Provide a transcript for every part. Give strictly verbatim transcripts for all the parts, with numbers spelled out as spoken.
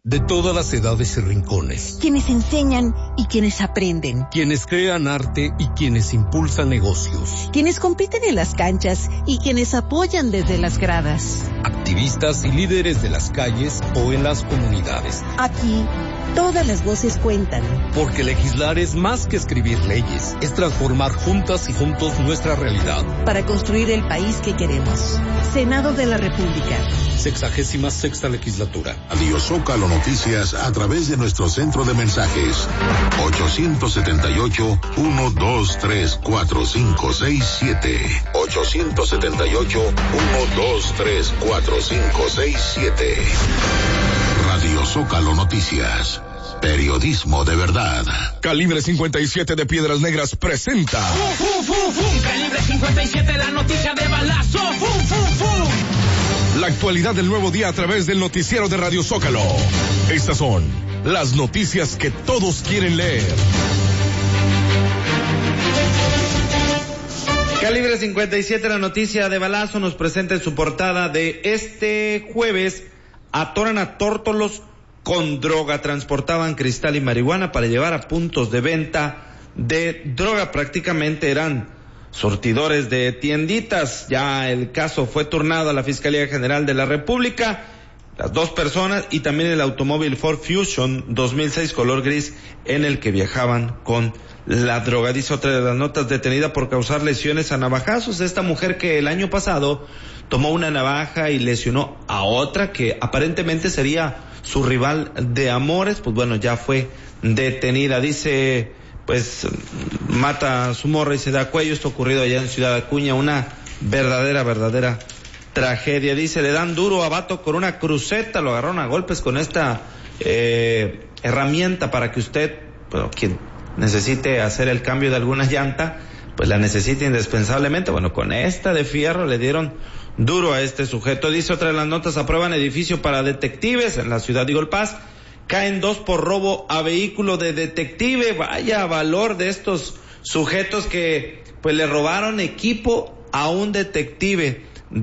De todas las edades y rincones. Quienes enseñan y quienes aprenden. Quienes crean arte y quienes impulsan negocios. Quienes compiten en las canchas y quienes apoyan desde las gradas. Activistas y líderes de las calles o en las comunidades. Aquí, todas las voces cuentan. Porque legislar es más que escribir leyes, es transformar juntas y juntos nuestra realidad. Para construir el país que queremos. Senado de la República. Sexagésima sexta legislatura. Radio Zócalo Noticias a través de nuestro centro de mensajes. ocho siete ocho, uno dos tres, cuatro cinco seis siete. ocho siete ocho, uno dos tres, cuatro cinco seis siete. Radio Zócalo Noticias. Periodismo de verdad. Calibre cincuenta y siete de Piedras Negras presenta. ¡Fum, fum, fum, fum! Calibre cincuenta y siete, la noticia de balazo. ¡Fum, fum, fum! La actualidad del nuevo día a través del noticiero de Radio Zócalo. Estas son las noticias que todos quieren leer. Calibre cincuenta y siete, la noticia de balazo, nos presenta en su portada de este jueves: atoran a tórtolos con droga. Transportaban cristal y marihuana para llevar a puntos de venta de droga. Prácticamente eran surtidores de tienditas. Ya el caso fue turnado a la Fiscalía General de la República. Las dos personas y también el automóvil Ford Fusion dos mil seis color gris en el que viajaban con la droga. Dice otra de las notas: detenida por causar lesiones a navajazos. Esta mujer que el año pasado tomó una navaja y lesionó a otra que aparentemente sería su rival de amores, pues bueno, ya fue detenida. Dice, pues mata a su morra y se da cuello. Esto ocurrido allá en Ciudad Acuña, una verdadera, verdadera tragedia. Dice, le dan duro a vato con una cruceta, lo agarraron a golpes con esta eh, herramienta para que usted, bueno, quien necesite hacer el cambio de alguna llanta, pues la necesita indispensablemente. Bueno, con esta de fierro le dieron duro a este sujeto. Dice otra de las notas: aprueban edificio para detectives en la ciudad de Igolpaz. Caen dos por robo a vehículo de detective. Vaya valor de estos sujetos que pues le robaron equipo a un detective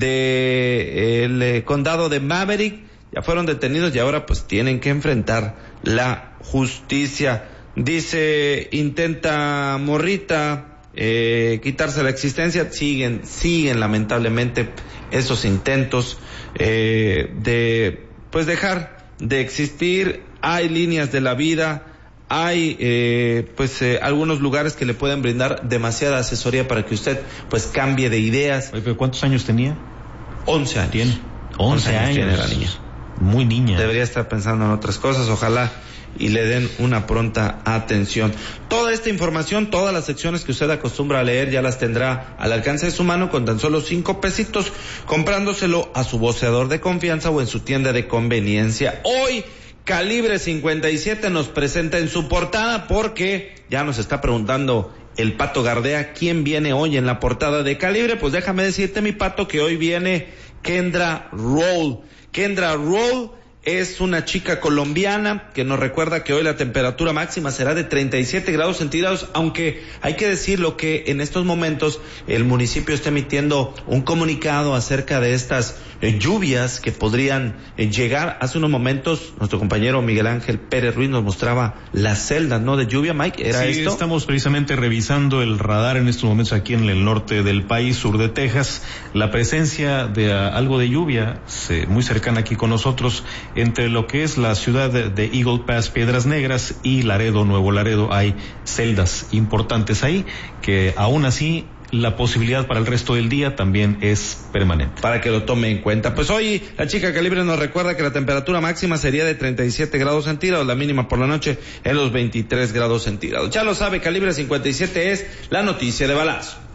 de el eh, condado de Maverick. Ya fueron detenidos y ahora pues tienen que enfrentar la justicia. Dice, intenta morrita eh, quitarse la existencia. Siguen, siguen lamentablemente esos intentos eh, de pues dejar de existir. Hay líneas de la vida, hay eh, pues eh, algunos lugares que le pueden brindar demasiada asesoría para que usted pues cambie de ideas. Oye, pero ¿cuántos años tenía? once años. ¿Tiene? once años. Tiene la niña. Muy niña. Debería estar pensando en otras cosas, ojalá y le den una pronta atención. Toda esta información, todas las secciones que usted acostumbra a leer, ya las tendrá al alcance de su mano con tan solo cinco pesitos, comprándoselo a su voceador de confianza o en su tienda de conveniencia. Hoy, Calibre cincuenta y siete nos presenta en su portada, porque ya nos está preguntando el Pato Gardea quién viene hoy en la portada de Calibre. Pues déjame decirte, mi Pato, que hoy viene Kendra Roll. Kendra Roll es una chica colombiana que nos recuerda que hoy la temperatura máxima será de treinta y siete grados centígrados, aunque hay que decirlo que en estos momentos el municipio está emitiendo un comunicado acerca de estas eh, lluvias que podrían eh, llegar. Hace unos momentos nuestro compañero Miguel Ángel Pérez Ruiz nos mostraba las celdas, ¿no?, de lluvia. Mike, ¿era sí, esto? Sí, estamos precisamente revisando el radar en estos momentos aquí en el norte del país, sur de Texas. La presencia de uh, algo de lluvia se, muy cercana aquí con nosotros, entre lo que es la ciudad de, de Eagle Pass, Piedras Negras, y Laredo, Nuevo Laredo. Hay celdas importantes ahí que aún así la posibilidad para el resto del día también es permanente. Para que lo tome en cuenta. Pues hoy la chica Calibre nos recuerda que la temperatura máxima sería de treinta y siete grados centígrados, la mínima por la noche en los veintitrés grados centígrados. Ya lo sabe, Calibre cincuenta y siete es la noticia de balazo.